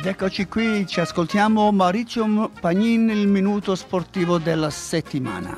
Ed eccoci qui, ci ascoltiamo Maurizio Pagnin, il minuto sportivo della settimana.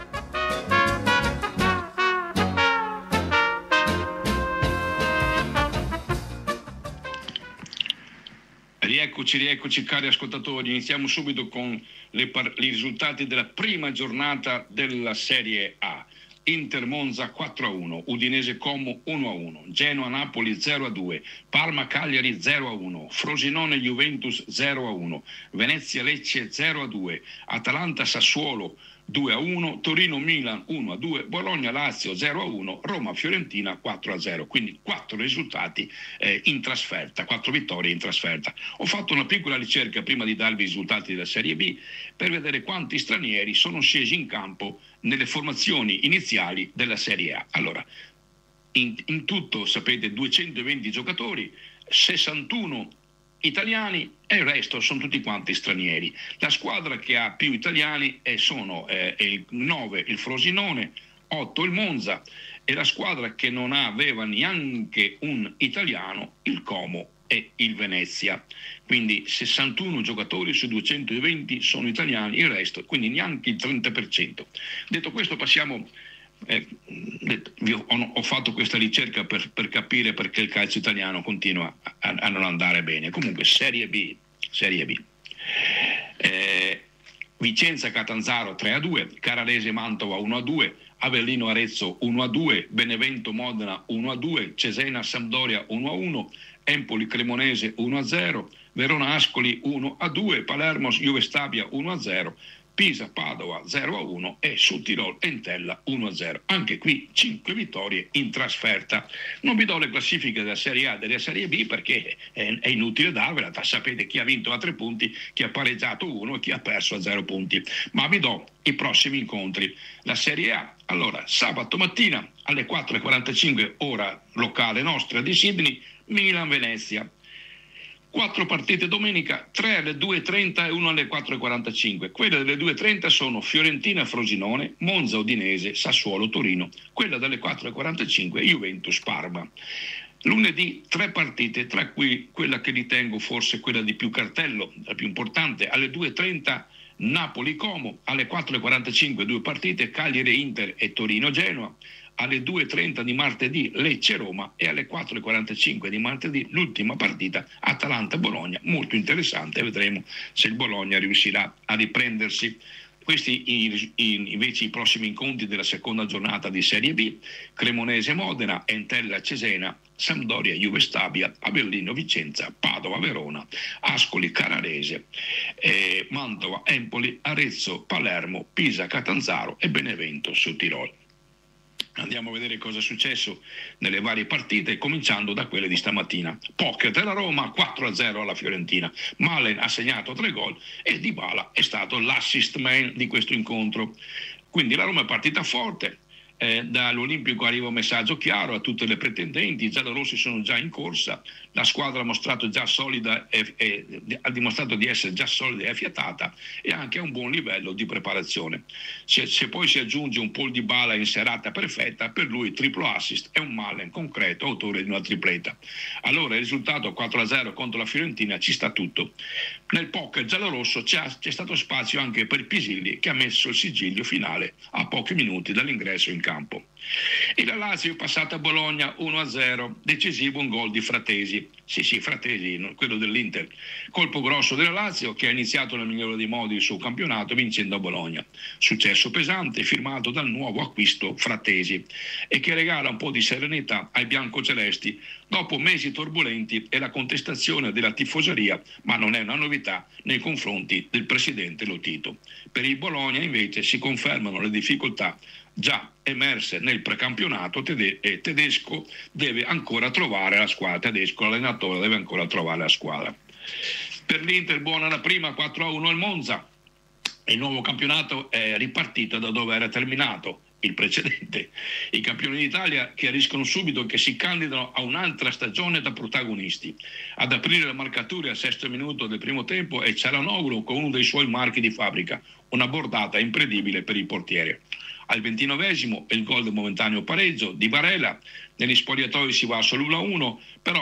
Rieccoci cari ascoltatori, iniziamo subito con i risultati della prima giornata della Serie A. Inter Monza 4-1, Udinese Como 1-1, Genoa Napoli 0-2, Parma Cagliari 0-1, Frosinone Juventus 0-1, Venezia Lecce 0-2, Atalanta Sassuolo 2-1, Torino Milan 1-2, Bologna Lazio 0-1, Roma Fiorentina 4-0. Quindi 4 risultati in trasferta, 4 vittorie in trasferta. Ho fatto una piccola ricerca prima di darvi i risultati della Serie B per vedere quanti stranieri sono scesi in campo nelle formazioni iniziali della Serie A. Allora, in tutto sapete 220 giocatori, 61 italiani e il resto sono tutti quanti stranieri. La squadra che ha più italiani sono 9 il Frosinone, 8 il Monza, e la squadra che non aveva neanche un italiano, il Como e il Venezia. Quindi 61 giocatori su 220 sono italiani, il resto, quindi neanche il 30%. Detto questo, passiamo. Ho fatto questa ricerca per capire perché il calcio italiano continua a non andare bene. Comunque Serie B. Vicenza Catanzaro 3-2, Carrarese Mantova 1-2, Avellino Arezzo 1-2, Benevento Modena 1-2, Cesena Sampdoria 1-1, Empoli Cremonese 1-0, Verona Ascoli 1-2, Palermo Juve Stabia 1-0, Pisa Padova 0-1 e su Tirol Entella 1-0. Anche qui 5 vittorie in trasferta. Non vi do le classifiche della Serie A e della Serie B perché è inutile darvela. Sapete chi ha vinto a 3 punti, chi ha pareggiato 1 e chi ha perso a 0 punti. Ma vi do i prossimi incontri. La Serie A, allora, sabato mattina alle 4:45 ora locale nostra di Sydney, Milan-Venezia. 4 partite domenica, 3 alle 2:30 e 1 alle 4:45. Quelle delle 2:30 sono Fiorentina-Frosinone, Monza-Udinese, Sassuolo-Torino. Quella delle 4:45 Juventus-Parma. Lunedì 3 partite, tra cui quella che ritengo forse quella di più cartello, la più importante, alle 2:30 Napoli-Como, alle 4:45 2 partite, Cagliari-Inter e Torino-Genoa. Alle 2:30 di martedì Lecce-Roma e alle 4:45 di martedì l'ultima partita Atalanta-Bologna, molto interessante, vedremo se il Bologna riuscirà a riprendersi. Questi invece i prossimi incontri della seconda giornata di Serie B: Cremonese-Modena, Entella-Cesena, Sampdoria-Juve Stabia, Avellino-Vicenza, Padova-Verona, Ascoli-Carrarese, Mantova-Empoli, Arezzo-Palermo, Pisa-Catanzaro e Benevento-Sud Tirol. Andiamo a vedere cosa è successo nelle varie partite, cominciando da quelle di stamattina. Poker della Roma 4-0 alla Fiorentina. Malen ha segnato 3 gol e Dybala è stato l'assist man di questo incontro. Quindi la Roma è partita forte. Dall'Olimpico arriva un messaggio chiaro a tutte le pretendenti: i giallorossi sono già in corsa, la squadra ha mostrato già solida ha dimostrato di essere già solida e affiatata e anche a un buon livello di preparazione. Se poi si aggiunge un po' di Dybala in serata perfetta, per lui triplo assist è un Malen concreto, autore di una tripleta. Allora il risultato 4-0 contro la Fiorentina ci sta tutto. Nel poker giallorosso c'è stato spazio anche per Pisilli, che ha messo il sigillo finale a pochi minuti dall'ingresso in campo. E la Lazio è passata a Bologna 1-0, decisivo un gol di Fratesi. Sì, Fratesi, quello dell'Inter. Colpo grosso della Lazio, che ha iniziato nel migliore dei modi il suo campionato vincendo a Bologna. Successo pesante firmato dal nuovo acquisto Fratesi e che regala un po' di serenità ai biancocelesti dopo mesi turbolenti e la contestazione della tifoseria, ma non è una novità nei confronti del presidente Lotito. Per il Bologna invece si confermano le difficoltà già emerse nel precampionato tedesco. Deve ancora trovare la squadra, l'allenatore deve ancora trovare la squadra. Per l'Inter buona la prima 4-1 al Monza. Il nuovo campionato è ripartito da dove era terminato il precedente. I campioni d'Italia chiariscono subito che si candidano a un'altra stagione da protagonisti. Ad aprire le marcature al 6° minuto del primo tempo è Cialanoglu con uno dei suoi marchi di fabbrica, una bordata incredibile per il portiere. Al 29esimo il gol del momentaneo pareggio di Barella. Negli spogliatoi si va sull'1-1, però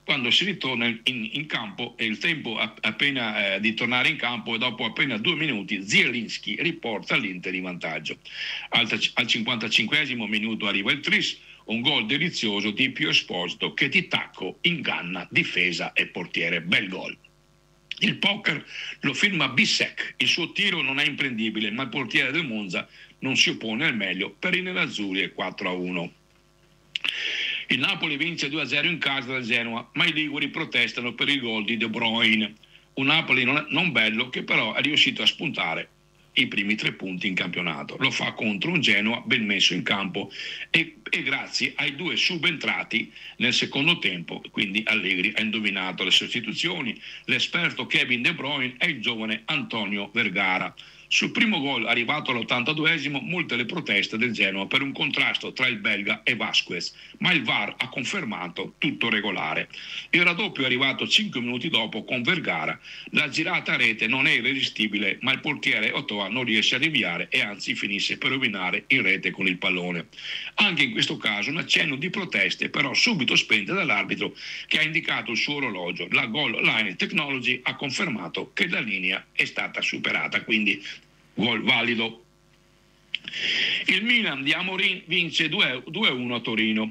quando si ritorna in campo e il tempo appena di tornare in campo e dopo appena 2 minuti Zielinski riporta l'Inter in vantaggio. Al 55esimo minuto arriva il tris, un gol delizioso di Pio Esposito che di tacco inganna difesa e portiere. Bel gol. Il poker lo firma Bissek, il suo tiro non è imprendibile, ma il portiere del Monza non si oppone al meglio per i nerazzurri e 4-1. Il Napoli vince 2-0 in casa da Genoa, ma i liguri protestano per il gol di De Bruyne. Un Napoli non bello che però è riuscito a spuntare i primi 3 punti in campionato. Lo fa contro un Genoa ben messo in campo e grazie ai 2 subentrati nel secondo tempo, quindi Allegri ha indovinato le sostituzioni, l'esperto Kevin De Bruyne e il giovane Antonio Vergara. Sul primo gol, arrivato all'82esimo, molte le proteste del Genoa per un contrasto tra il belga e Vasquez, ma il VAR ha confermato tutto regolare. Il raddoppio è arrivato 5 minuti dopo con Vergara. La girata a rete non è irresistibile, ma il portiere Otoa non riesce a rinviare e anzi finisce per rovinare in rete con il pallone. Anche in questo caso un accenno di proteste, però subito spente dall'arbitro che ha indicato il suo orologio. La Goal Line Technology ha confermato che la linea è stata superata, quindi gol valido. Il Milan di Amorim vince 2-1 a Torino.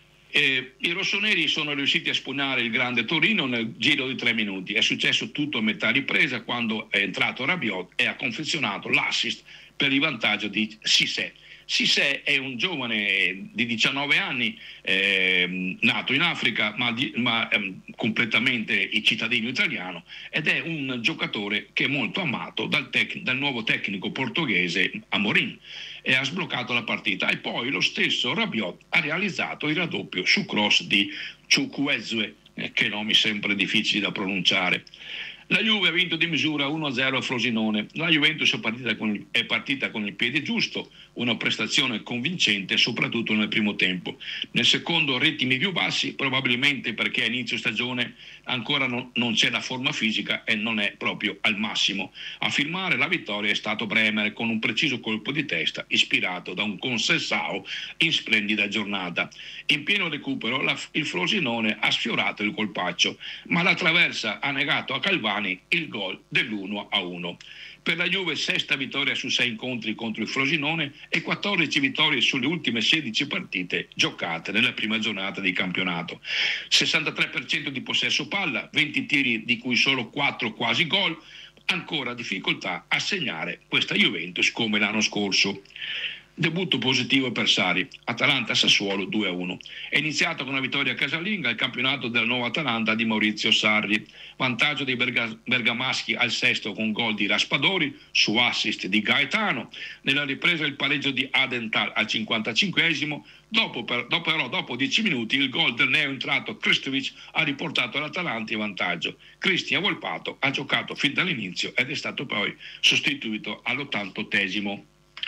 I rossoneri sono riusciti a spugnare il grande Torino nel giro di 3 minuti. È successo tutto a metà ripresa quando è entrato Rabiot e ha confezionato l'assist per il vantaggio di Cissé. Cissé è un giovane di 19 anni, nato in Africa ma completamente cittadino italiano, ed è un giocatore che è molto amato dal nuovo tecnico portoghese Amorim, e ha sbloccato la partita. E poi lo stesso Rabiot ha realizzato il raddoppio su cross di Chukwueze, che nomi sempre difficili da pronunciare. La Juve ha vinto di misura 1-0 a Frosinone. La Juventus è partita con il piede giusto, una prestazione convincente soprattutto nel primo tempo. Nel secondo ritmi più bassi, probabilmente perché a inizio stagione ancora non c'è la forma fisica e non è proprio al massimo. A firmare la vittoria è stato Bremer con un preciso colpo di testa ispirato da un Conceição in splendida giornata. In pieno recupero il Frosinone ha sfiorato il colpaccio, ma la traversa ha negato a Calvani il gol dell'1-1. Per la Juve 6ª vittoria su 6 incontri contro il Frosinone e 14 vittorie sulle ultime 16 partite giocate nella prima giornata di campionato. 63% di possesso palla, 20 tiri di cui solo 4 quasi gol, ancora difficoltà a segnare questa Juventus come l'anno scorso. Debutto positivo per Sarri, Atalanta-Sassuolo 2-1. È iniziato con una vittoria casalinga il campionato della nuova Atalanta di Maurizio Sarri. Vantaggio dei bergamaschi al 6° con gol di Raspadori su assist di Gaetano. Nella ripresa il pareggio di Adental al 55esimo. Dopo 10 minuti il gol del neo entrato Kristovic ha riportato l'Atalanta in vantaggio. Cristian Volpato ha giocato fin dall'inizio ed è stato poi sostituito all'88esimo.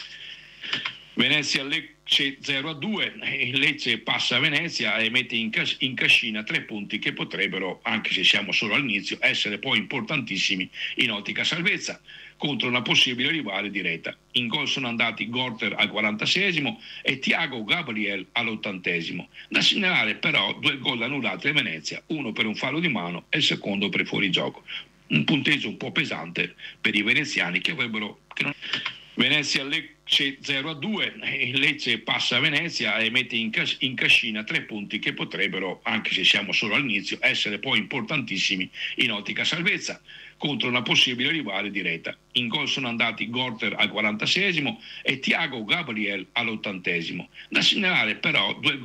Venezia-Lecce 0-2, il Lecce passa a Venezia e mette in cascina 3 punti che potrebbero, anche se siamo solo all'inizio, essere poi importantissimi in ottica salvezza contro una possibile rivale diretta. In gol sono andati Gorter al 46esimo e Thiago Gabriel all'80esimo. Da segnalare però 2 gol annullati a Venezia, uno per un fallo di mano e il secondo per fuorigioco. Un punteggio un po' pesante per i veneziani che avrebbero... Venezia-Lecce 0-2, il Lecce passa a Venezia e mette in cascina 3 punti che potrebbero, anche se siamo solo all'inizio, essere poi importantissimi in ottica salvezza contro una possibile rivale diretta. In gol sono andati Gorter al 46esimo e Thiago Gabriel all'80esimo. Da segnalare però 2